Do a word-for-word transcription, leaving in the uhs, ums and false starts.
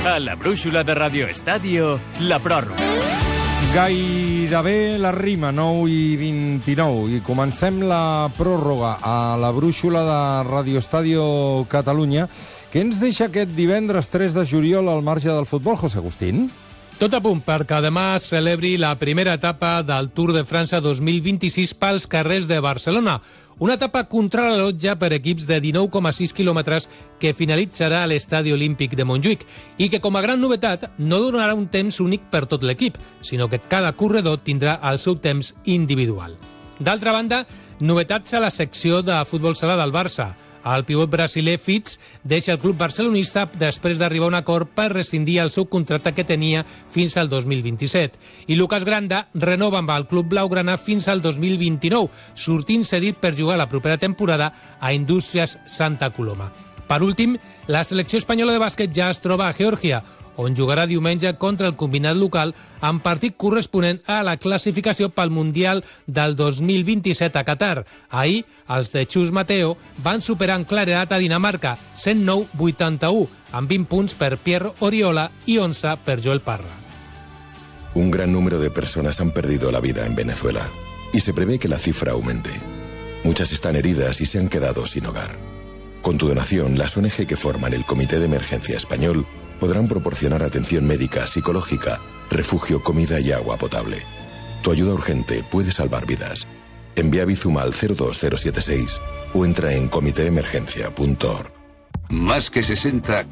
A la brúixola de Radio Estadio, la pròrroga. Gairebé la rima, nou i vint-i-nou, i comencem la pròrroga a la brúixola de Radio Estadio Catalunya, que ens deixa aquest divendres tres de juliol al marge del futbol, José Agustín. Tot a punt perquè demà celebri la primera etapa del Tour de França dos mil vint-i-sis pels carrers de Barcelona. Una etapa contrarellotge per equips de dinou coma sis quilòmetres que finalitzarà a l'Estadi Olímpic de Montjuïc i que, com a gran novetat, no donarà un temps únic per tot l'equip, sinó que cada corredor tindrà el seu temps individual. D'altra banda, novetats a la secció de futbol sala del Barça. El pivot brasiler Fitz deixa el club barcelonista després d'arribar a un acord per rescindir el seu contracte que tenia fins al dos mil vint-i-set. I Lucas Granda renova amb el club blaugrana fins al dos mil vint-i-nou, sortint cedit per jugar la propera temporada a Indústries Santa Coloma. Per últim, la selecció espanyola de bàsquet ja es troba a Geòrgia, on jugarà diumenge contra el combinat local en partit corresponent a la classificació pel Mundial del dos mil vint-i-set a Qatar. Ahir, els de Chus Mateo van superar en claredat a Dinamarca, cent nou a vuitanta-u, amb vint punts per Pierre Oriola i onze per Joel Parra. Un gran número de personas han perdido la vida en Venezuela y se prevé que la cifra aumente. Muchas están heridas y se han quedado sin hogar. Con tu donación, las O N G que forman el Comité de Emergencia Español podrán proporcionar atención médica, psicológica, refugio, comida y agua potable. Tu ayuda urgente puede salvar vidas. Envía Bizum al cero dos cero siete seis o entra en comité emergencia punto org. Más que sesenta